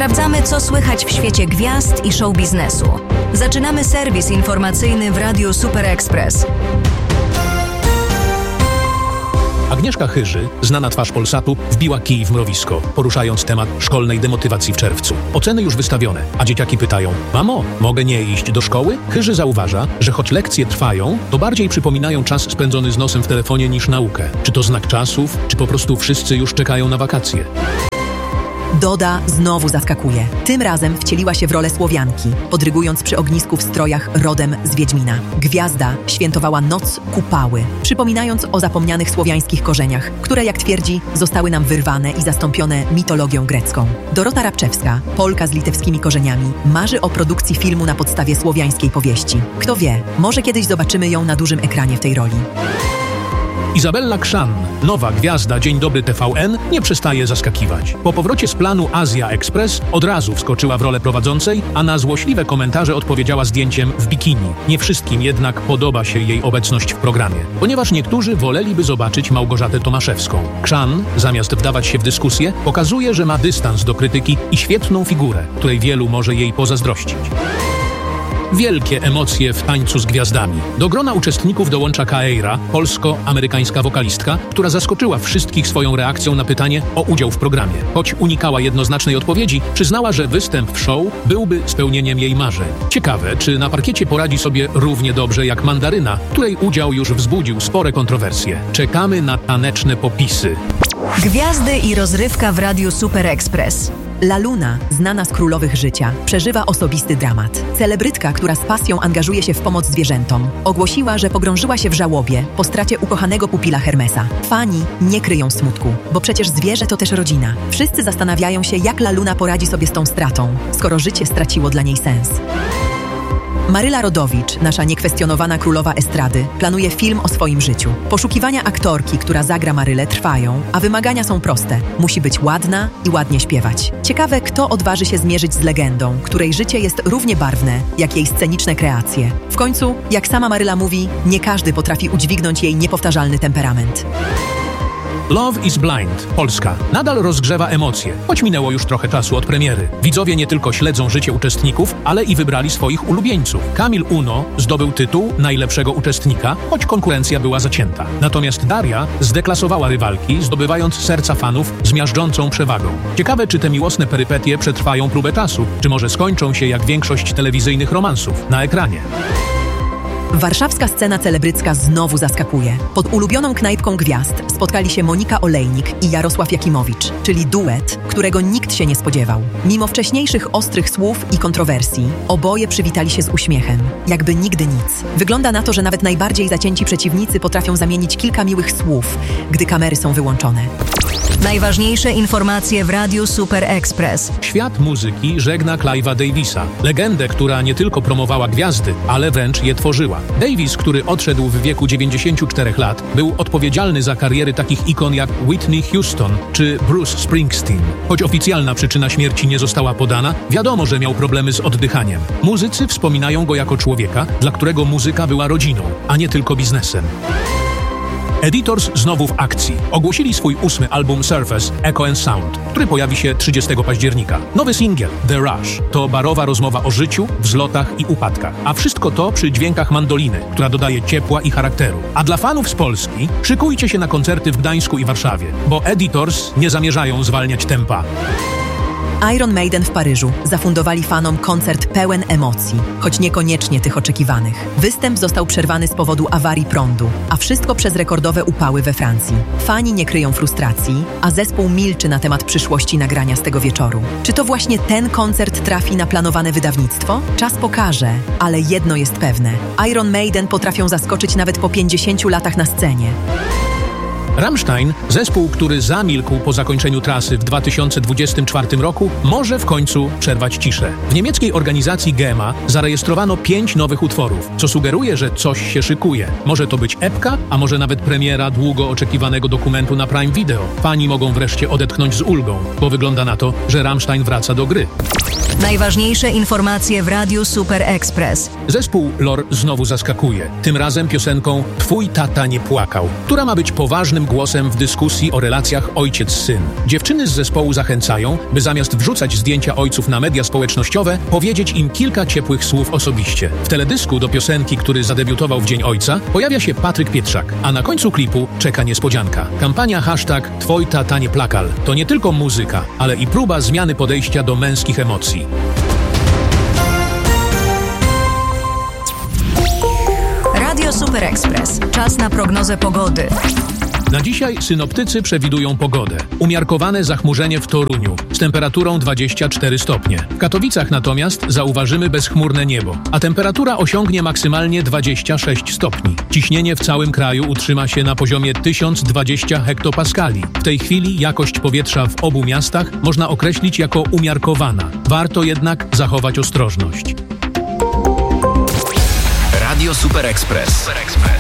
Sprawdzamy, co słychać w świecie gwiazd i show biznesu. Zaczynamy serwis informacyjny w Radiu Super Express. Agnieszka Chyży, znana twarz Polsatu, wbiła kij w mrowisko, poruszając temat szkolnej demotywacji w czerwcu. Oceny już wystawione, a dzieciaki pytają: mamo, mogę nie iść do szkoły? Chyży zauważa, że choć lekcje trwają, to bardziej przypominają czas spędzony z nosem w telefonie niż naukę. Czy to znak czasów, czy po prostu wszyscy już czekają na wakacje? Doda znowu zaskakuje. Tym razem wcieliła się w rolę Słowianki, podrygując przy ognisku w strojach rodem z Wiedźmina. Gwiazda świętowała noc Kupały, przypominając o zapomnianych słowiańskich korzeniach, które, jak twierdzi, zostały nam wyrwane i zastąpione mitologią grecką. Dorota Rabczewska, Polka z litewskimi korzeniami, marzy o produkcji filmu na podstawie słowiańskiej powieści. Kto wie, może kiedyś zobaczymy ją na dużym ekranie w tej roli. Izabella Krzan, nowa gwiazda Dzień Dobry TVN, nie przestaje zaskakiwać. Po powrocie z planu Azja Express od razu wskoczyła w rolę prowadzącej, a na złośliwe komentarze odpowiedziała zdjęciem w bikini. Nie wszystkim jednak podoba się jej obecność w programie, ponieważ niektórzy woleliby zobaczyć Małgorzatę Tomaszewską. Krzan, zamiast wdawać się w dyskusję, pokazuje, że ma dystans do krytyki i świetną figurę, której wielu może jej pozazdrościć. Wielkie emocje w tańcu z gwiazdami. Do grona uczestników dołącza Kaeira, polsko-amerykańska wokalistka, która zaskoczyła wszystkich swoją reakcją na pytanie o udział w programie. Choć unikała jednoznacznej odpowiedzi, przyznała, że występ w show byłby spełnieniem jej marzeń. Ciekawe, czy na parkiecie poradzi sobie równie dobrze jak Mandaryna, której udział już wzbudził spore kontrowersje. Czekamy na taneczne popisy. Gwiazdy i rozrywka w Radiu Super Express. La Luna, znana z królowych życia, przeżywa osobisty dramat. Celebrytka, która z pasją angażuje się w pomoc zwierzętom, ogłosiła, że pogrążyła się w żałobie po stracie ukochanego pupila Hermesa. Fani nie kryją smutku, bo przecież zwierzę to też rodzina. Wszyscy zastanawiają się, jak La Luna poradzi sobie z tą stratą, skoro życie straciło dla niej sens. Maryla Rodowicz, nasza niekwestionowana królowa estrady, planuje film o swoim życiu. Poszukiwania aktorki, która zagra Marylę, trwają, a wymagania są proste. Musi być ładna i ładnie śpiewać. Ciekawe, kto odważy się zmierzyć z legendą, której życie jest równie barwne, jak jej sceniczne kreacje. W końcu, jak sama Maryla mówi, nie każdy potrafi udźwignąć jej niepowtarzalny temperament. Love is Blind, Polska, nadal rozgrzewa emocje, choć minęło już trochę czasu od premiery. Widzowie nie tylko śledzą życie uczestników, ale i wybrali swoich ulubieńców. Kamil Uno zdobył tytuł najlepszego uczestnika, choć konkurencja była zacięta. Natomiast Daria zdeklasowała rywalki, zdobywając serca fanów z miażdżącą przewagą. Ciekawe, czy te miłosne perypetie przetrwają próbę czasu, czy może skończą się jak większość telewizyjnych romansów na ekranie. Warszawska scena celebrycka znowu zaskakuje. Pod ulubioną knajpką gwiazd spotkali się Monika Olejnik i Jarosław Jakimowicz, czyli duet, którego nikt się nie spodziewał. Mimo wcześniejszych ostrych słów i kontrowersji, oboje przywitali się z uśmiechem, jakby nigdy nic. Wygląda na to, że nawet najbardziej zacięci przeciwnicy potrafią zamienić kilka miłych słów, gdy kamery są wyłączone. Najważniejsze informacje w Radiu Super Express. Świat muzyki żegna Clive'a Davisa, legendę, która nie tylko promowała gwiazdy, ale wręcz je tworzyła. Davis, który odszedł w wieku 94 lat, był odpowiedzialny za kariery takich ikon jak Whitney Houston czy Bruce Springsteen. Choć oficjalna przyczyna śmierci nie została podana, wiadomo, że miał problemy z oddychaniem. Muzycy wspominają go jako człowieka, dla którego muzyka była rodziną, a nie tylko biznesem. Editors znowu w akcji. Ogłosili swój 8. album Surface Echo and Sound, który pojawi się 30 października. Nowy singiel The Rush to barowa rozmowa o życiu, wzlotach i upadkach. A wszystko to przy dźwiękach mandoliny, która dodaje ciepła i charakteru. A dla fanów z Polski szykujcie się na koncerty w Gdańsku i Warszawie, bo Editors nie zamierzają zwalniać tempa. Iron Maiden w Paryżu zafundowali fanom koncert pełen emocji, choć niekoniecznie tych oczekiwanych. Występ został przerwany z powodu awarii prądu, a wszystko przez rekordowe upały we Francji. Fani nie kryją frustracji, a zespół milczy na temat przyszłości nagrania z tego wieczoru. Czy to właśnie ten koncert trafi na planowane wydawnictwo? Czas pokaże, ale jedno jest pewne. Iron Maiden potrafią zaskoczyć nawet po 50 latach na scenie. Rammstein, zespół, który zamilkł po zakończeniu trasy w 2024 roku, może w końcu przerwać ciszę. W niemieckiej organizacji GEMA zarejestrowano 5 nowych utworów, co sugeruje, że coś się szykuje. Może to być epka, a może nawet premiera długo oczekiwanego dokumentu na Prime Video. Fani mogą wreszcie odetchnąć z ulgą, bo wygląda na to, że Rammstein wraca do gry. Najważniejsze informacje w Radiu Super Express. Zespół Lor znowu zaskakuje. Tym razem piosenką Twój tata nie płakał, która ma być poważnym głosem w dyskusji o relacjach ojciec-syn. Dziewczyny z zespołu zachęcają, by zamiast wrzucać zdjęcia ojców na media społecznościowe, powiedzieć im kilka ciepłych słów osobiście. W teledysku do piosenki, który zadebiutował w Dzień Ojca, pojawia się Patryk Pietrzak, a na końcu klipu czeka niespodzianka. Kampania #Twoj tata nie plakal to nie tylko muzyka, ale i próba zmiany podejścia do męskich emocji. Radio Super Express. Czas na prognozę pogody. Na dzisiaj synoptycy przewidują pogodę. Umiarkowane zachmurzenie w Toruniu z temperaturą 24 stopnie. W Katowicach natomiast zauważymy bezchmurne niebo, a temperatura osiągnie maksymalnie 26 stopni. Ciśnienie w całym kraju utrzyma się na poziomie 1020 hektopaskali. W tej chwili jakość powietrza w obu miastach można określić jako umiarkowana. Warto jednak zachować ostrożność. Radio Super Express.